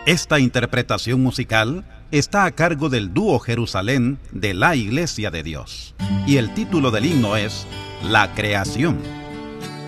Esta interpretación musical está a cargo del dúo Jerusalén de la Iglesia de Dios. Y el título del himno es La Creación.